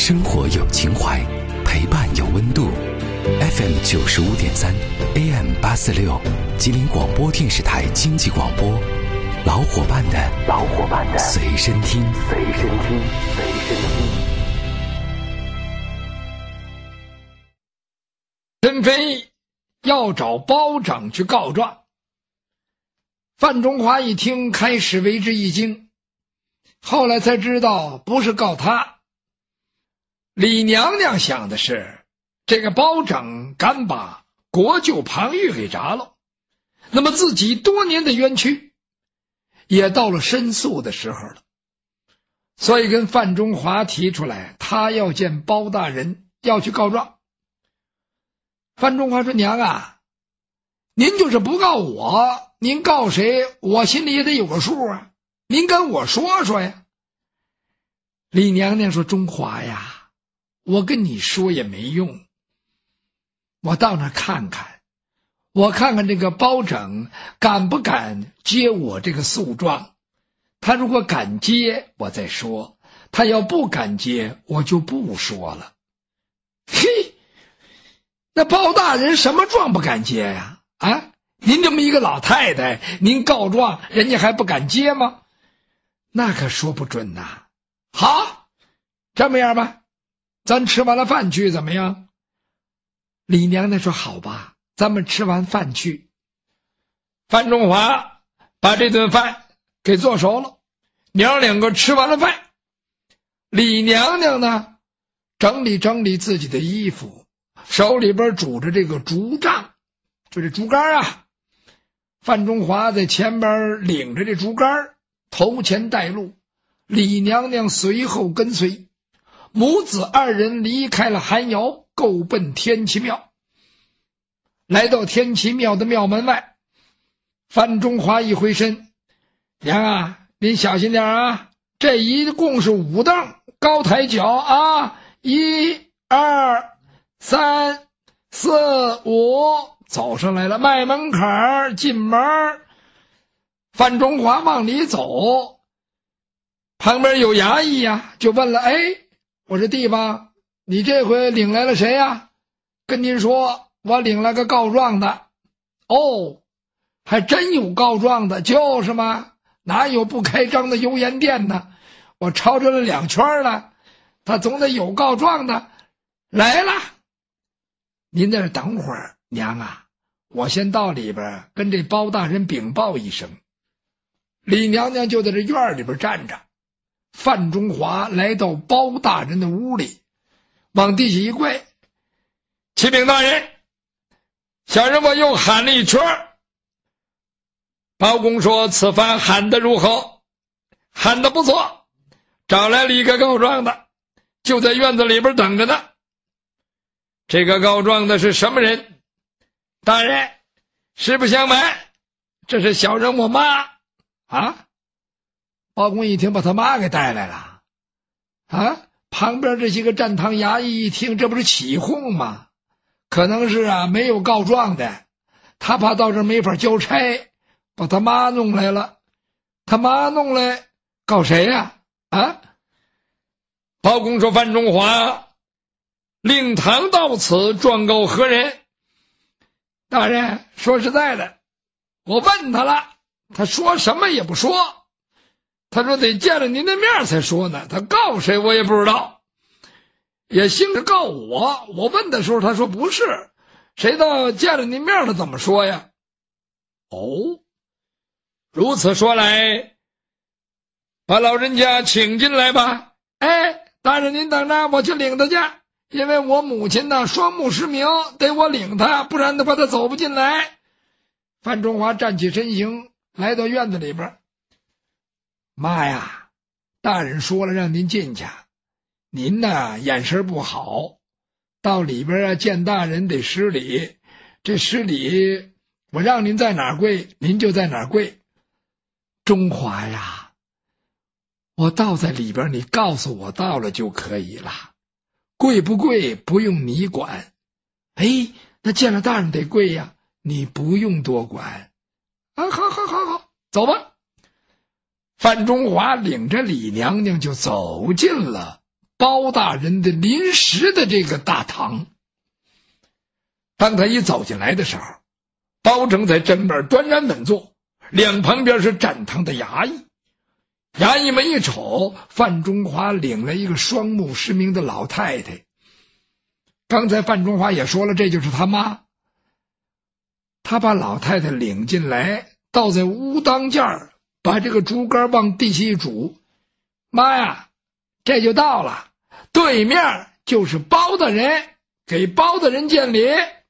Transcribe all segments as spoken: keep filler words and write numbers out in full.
生活有情怀，陪伴有温度。F M 九十五点三 A M 八四六，吉林广播电视台经济广播，老伙伴的老伙伴的随身听，随身听，随身听。 珍妃要找包拯去告状，范中华一听，开始为之一惊，后来才知道不是告他。李娘娘想的是，这个包拯敢把国舅庞玉给铡了，那么自己多年的冤屈也到了申诉的时候了，所以跟范中华提出来，他要见包大人，要去告状。范中华说：娘啊，您就是不告我，您告谁，我心里也得有个数啊，您跟我说说呀。李娘娘说：中华呀，我跟你说也没用，我到那看看，我看看这个包拯敢不敢接我这个诉状，他如果敢接我再说，他要不敢接我就不说了。嘿，那包大人什么状不敢接呀？啊，您这么一个老太太，您告状人家还不敢接吗？那可说不准呐。好，这么样吧，咱吃完了饭去怎么样？李娘娘说：好吧，咱们吃完饭去。范中华把这顿饭给做熟了，娘两个吃完了饭，李娘娘呢整理整理自己的衣服，手里边拄着这个竹杖，就这竹竿啊。范中华在前边领着这竹竿，头前带路，李娘娘随后跟随，母子二人离开了寒窑，够奔天齐庙。来到天齐庙的庙门外，范中华一回身：娘啊，您小心点啊，这一共是五凳，高抬脚啊，一二三四五，走上来了，迈门槛进门。范中华往里走，旁边有衙役呀，就问了：哎，我这地方你这回领来了谁呀？跟您说，我领了个告状的。哦，还真有告状的，就是嘛，哪有不开张的油盐店呢？我抄着了两圈了，他总得有告状的。来了，您在这等会儿，娘啊，我先到里边跟这包大人禀报一声。李娘娘就在这院里边站着。范中华来到包大人的屋里，往地下一跪：启禀大人，小人我又喊了一圈。包公说：此番喊得如何？喊得不错，找来了一个告状的，就在院子里边等着呢。这个告状的是什么人？大人，实不相瞒，这是小人我妈啊。包公一听，把他妈给带来了啊！旁边这些个站堂衙役一听，这不是起哄吗？可能是啊，没有告状的，他怕到这没法交差，把他妈弄来了。他妈弄来告谁呀？啊！包公说：范中华，令堂到此，状告何人？大人，说实在的，我问他了，他说什么也不说。他说得见了您的面才说呢，他告谁我也不知道，也兴是告我。我问的时候他说不是，谁到见了您面了怎么说呀？哦，如此说来，把老人家请进来吧。哎，大人您等着，我去领他去，因为我母亲呢双目失明，得我领他，不然的话他走不进来。范中华站起身形，来到院子里边。妈呀，大人说了让您进去，您呢眼神不好，到里边啊见大人得施礼，这施礼我让您在哪儿跪您就在哪儿跪。中华呀，我到在里边，你告诉我到了就可以了，跪不跪不用你管。哎，那见了大人得跪呀，你不用多管啊。好好好好，走吧。范中华领着李娘娘就走进了包大人的临时的这个大堂。当他一走进来的时候，包拯在正面端然稳坐，两旁边是站堂的衙役。衙役们一瞅，范中华领了一个双目失明的老太太。刚才范中华也说了，这就是他妈。他把老太太领进来，倒在屋当间儿，把这个竹竿往地下一拄，妈呀，这就到了，对面就是包大人，给包大人见礼。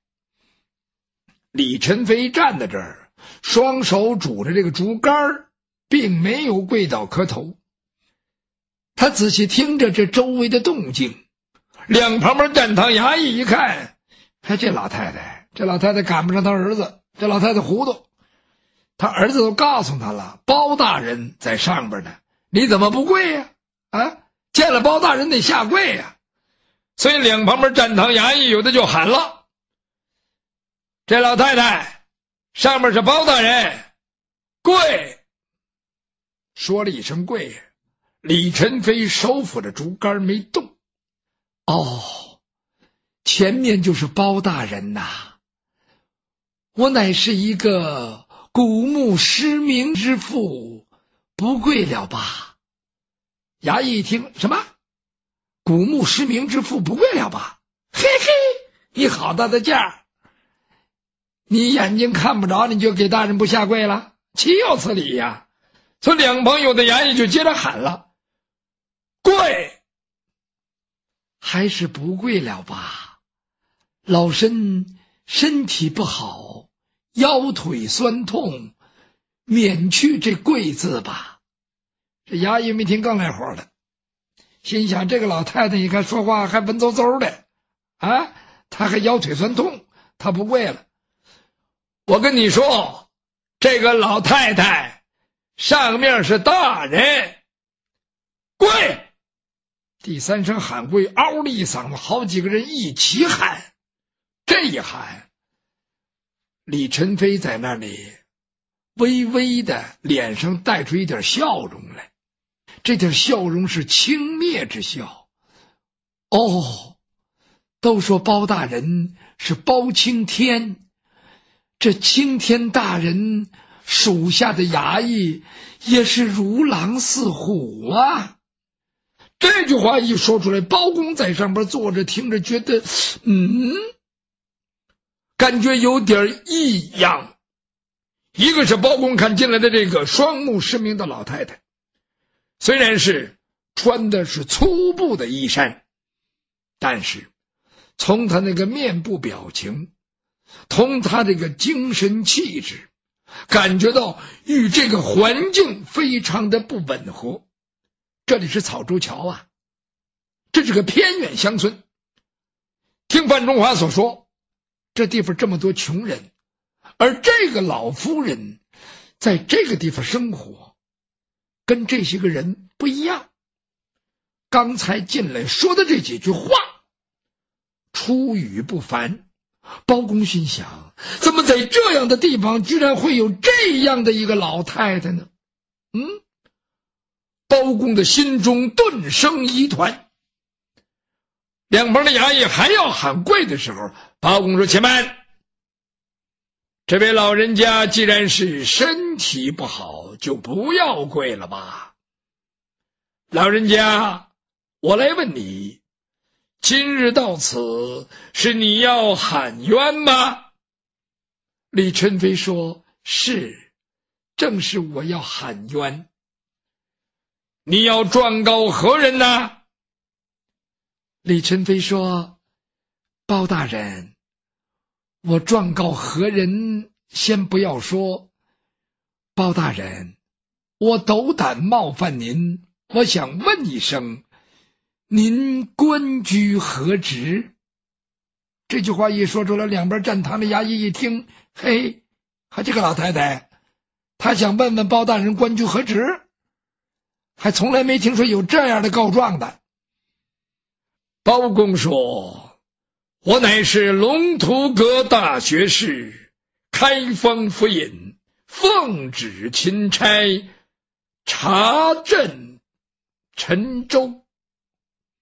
李宸飞站在这儿，双手拄着这个竹竿，并没有跪倒磕头。他仔细听着这周围的动静，两旁边站堂衙役一看，哎，这老太太，这老太太赶不上他儿子，这老太太糊涂。他儿子都告诉他了，包大人在上边呢，你怎么不跪呀？啊，见了包大人得下跪呀。所以两旁边站堂衙役有的就喊了，这老太太，上面是包大人，跪。说了一声跪，李宸飞手抚着竹竿没动。哦，前面就是包大人呐！我乃是一个古墓失明之妇，不跪了吧？衙役一听，什么？古墓失明之妇不跪了吧？嘿嘿，你好大的价儿！你眼睛看不着，你就给大人不下跪了？岂有此理呀！所以两旁有的衙役就接着喊了，跪！还是不跪了吧？老身身体不好，腰腿酸痛，免去这跪字吧。这衙役没听更来火了，心想这个老太太你看说话还文绉绉的啊，她还腰腿酸痛，她不跪了。我跟你说，这个老太太上面是大人，跪！第三声喊跪，嗷的一嗓子，好几个人一起喊。这一喊，李宸飞在那里微微的脸上带出一点笑容来，这点笑容是轻蔑之笑。哦，都说包大人是包青天，这青天大人属下的衙役也是如狼似虎啊。这句话一说出来，包公在上边坐着听着，觉得嗯，感觉有点异样。一个是包公看进来的这个双目失明的老太太，虽然是穿的是粗布的衣衫，但是从他那个面部表情，从他这个精神气质，感觉到与这个环境非常的不吻合。这里是草洲桥啊，这是个偏远乡村。听范中华所说，这地方这么多穷人，而这个老夫人在这个地方生活，跟这些个人不一样。刚才进来说的这几句话，出语不凡。包公心想，怎么在这样的地方居然会有这样的一个老太太呢？嗯，包公的心中顿生疑团。两旁的衙役还要喊跪的时候，包公说：“且慢，这位老人家既然是身体不好，就不要跪了吧。老人家，我来问你，今日到此是你要喊冤吗？”李宸飞说：“是，正是我要喊冤。”你要状告何人呢？李宸飞说：“包大人，我状告何人先不要说。包大人，我斗胆冒犯您，我想问一声，您官居何职？”这句话一说出来，两边站堂的衙役一听，嘿，还这个老太太，她想问问包大人官居何职，还从来没听说有这样的告状的。包公说：“我乃是龙图阁大学士，开封府尹，奉旨钦差，查镇陈州。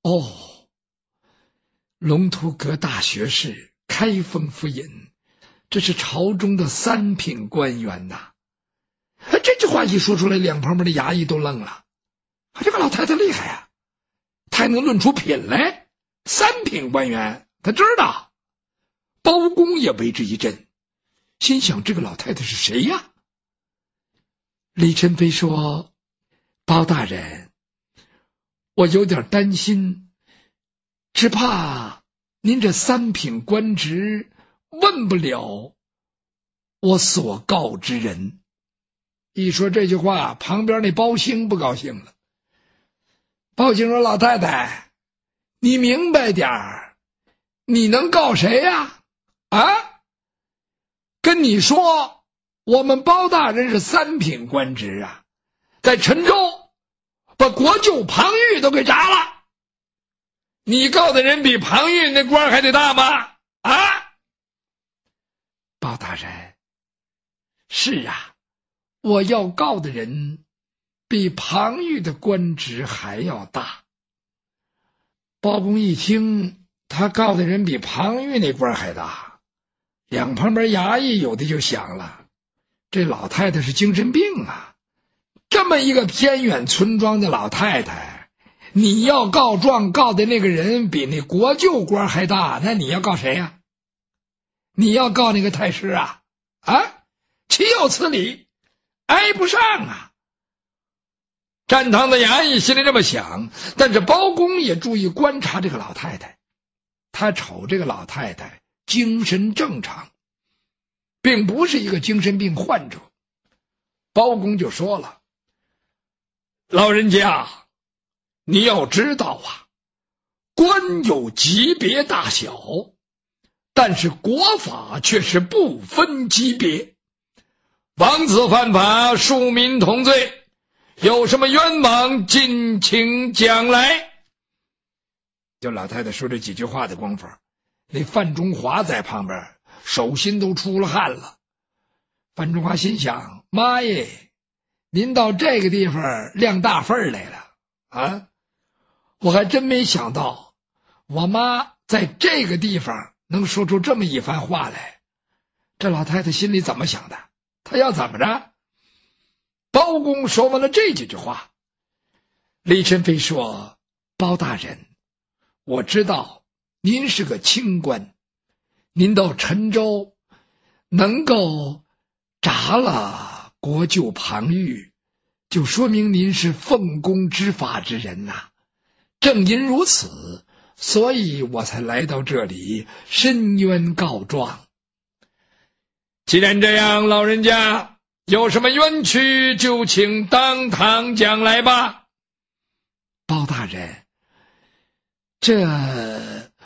哦，龙图阁大学士开封府尹，这是朝中的三品官员呐。这句话一说出来，两旁边的衙役都愣了。这个老太太厉害啊，她还能论出品来。三品官员，他知道。包公也为之一振，心想这个老太太是谁呀？李宸飞说：包大人，我有点担心，只怕您这三品官职问不了我所告之人。一说这句话，旁边那包兴不高兴了。包兴说：老太太，你明白点儿，你能告谁呀？啊，跟你说，我们包大人是三品官职啊，在陈州把国舅庞玉都给铡了。你告的人比庞玉那官还得大吗？啊，包大人，是啊，我要告的人比庞玉的官职还要大。包公一听，他告的人比庞玉那官还大，两旁边衙役有的就想了，这老太太是精神病啊！这么一个偏远村庄的老太太，你要告状告的那个人比那国舅官还大，那你要告谁呀？你要告那个太师啊？啊，岂有此理，挨不上啊！站堂的衙役心里这么想，但是包公也注意观察这个老太太，他瞅这个老太太精神正常，并不是一个精神病患者。包公就说了：老人家，你要知道啊，官有级别大小，但是国法却是不分级别，王子犯法，庶民同罪，有什么冤枉尽情讲来。就老太太说这几句话的功夫，那范中华在旁边手心都出了汗了。范中华心想：妈耶，您到这个地方亮大份来了啊！我还真没想到我妈在这个地方能说出这么一番话来。这老太太心里怎么想的？她要怎么着？包公说完了这几句话，李宸飞说：包大人，我知道您是个清官，您到陈州能够铡了国舅庞玉，就说明您是奉公执法之人呐、啊。正因如此，所以我才来到这里申冤告状。既然这样，老人家有什么冤屈，就请当堂讲来吧。包大人，这